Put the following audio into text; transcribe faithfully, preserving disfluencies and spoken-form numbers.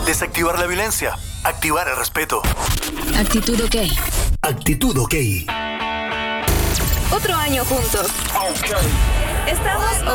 Desactivar la violencia. Activar el respeto. Actitud OK. Actitud OK. Otro año juntos. Okay. Estamos